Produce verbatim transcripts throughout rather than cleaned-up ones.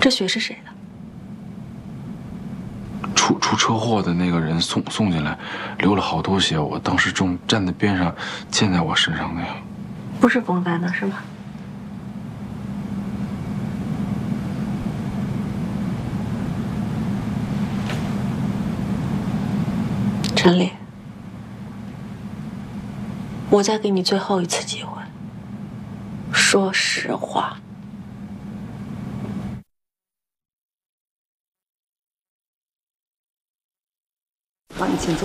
这血是谁的？ 出出车祸的那个人送送进来，流了好多血，我当时正站在边上，溅在我身上的呀。 不是冯丹的是吧？陈烈，我再给你最后一次机会，说实话。 好，你请坐。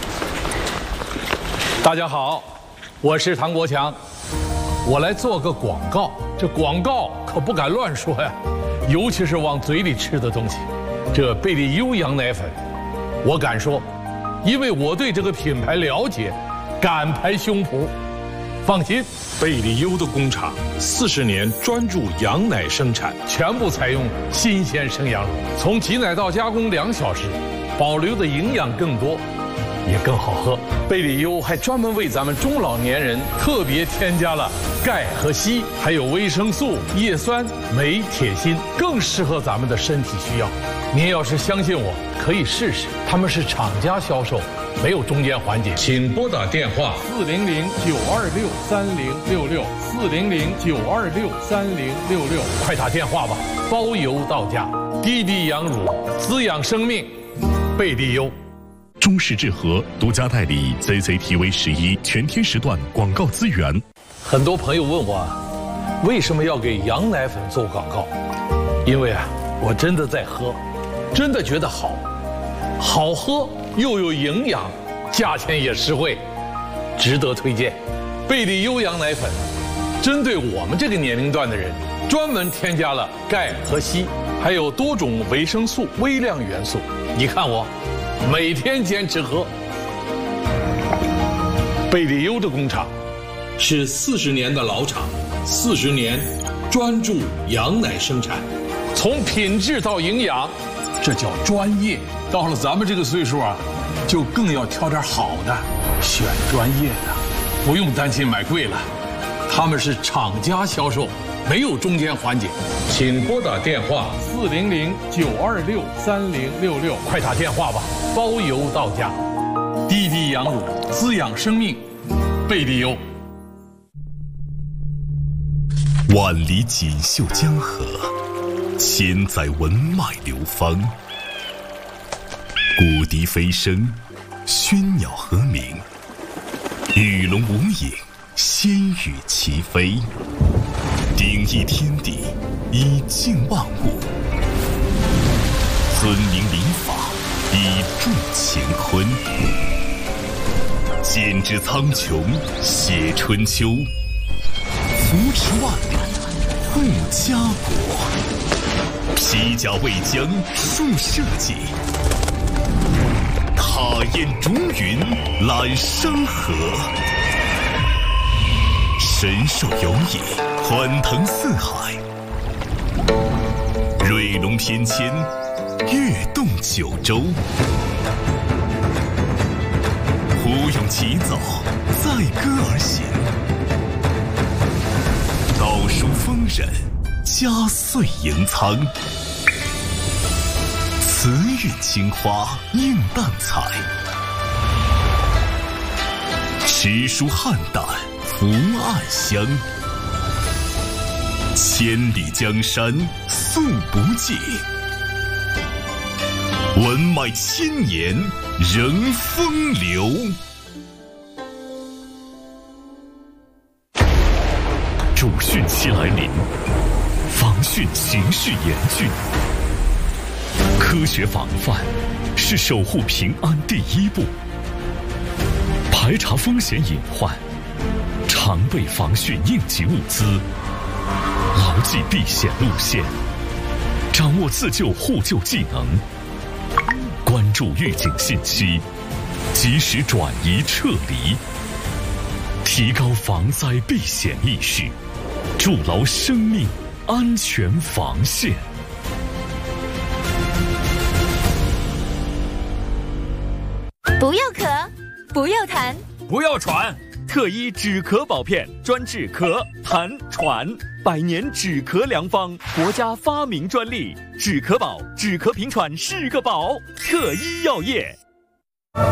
大家好，我是唐国强，我来做个广告。这广告可不敢乱说呀，尤其是往嘴里吃的东西。这贝利优羊奶粉，我敢说，因为我对这个品牌了解，敢拍胸脯。放心， 贝利优的工厂四十年专注羊奶生产， 全部采用新鲜生羊乳，从挤奶到加工两小时，保留的营养更多，也更好喝。贝利优还专门为咱们中老年人特别添加了钙和硒，还有维生素、叶酸、镁、铁、锌，更适合咱们的身体需要。您要是相信我，可以试试。他们是厂家销售，没有中间环节。 请拨打电话四零零九二六三零六六四零零九二六三零六六，快打电话吧，包邮到家。滴滴羊乳，滋养生命，贝利优。 中视智和独家代理 C C T V 十一全天时段广告资源。 很多朋友问我，为什么要给羊奶粉做广告？因为啊，我真的在喝，真的觉得好，好喝又有营养，价钱也实惠，值得推荐。贝利优羊奶粉，针对我们这个年龄段的人，专门添加了钙和硒，还有多种维生素、微量元素。你看我。每天坚持喝。贝利优的工厂是四十年的老厂，四十年专注羊奶生产， 从品质到营养，这叫专业。到了咱们这个岁数啊，就更要挑点好的，选专业的，不用担心买贵了。他们是厂家销售，没有中间环节。 请拨打电话四零零九二六三零六六，快打电话吧，包邮到家。滴滴羊乳，滋养生命，贝利优。 万里锦绣江河，千载文脉流芳。古笛飞声，喧鸟和鸣，与龙无影，仙羽齐飞。鼎益天地，以静万物；尊明礼法，以助乾坤。剪纸苍穹，写春秋；扶持万里，护家国。披甲为将，树社稷；踏烟逐云，揽山河。神兽游弋，欢腾四海；瑞龙翩跹，跃动九州。胡勇起早，载歌而行；倒数丰稔，佳岁迎苍。慈韵青花，映淡彩；诗书汉旦，福暗香。千里江山诉不尽，文脉千年仍风流。主汛期来临，防汛形势严峻。科学防范是守护平安第一步，排查风险隐患，常备防汛应急物资，牢记避险路线，掌握自救互救技能，关注预警信息，及时转移撤离，提高防灾避险意识，筑牢生命安全防线。 不要咳，不要痰， 不要喘， 特医止咳宝片，专治咳、痰、喘，百年止咳良方，国家发明专利。止咳宝，止咳平喘是个宝。特医药业。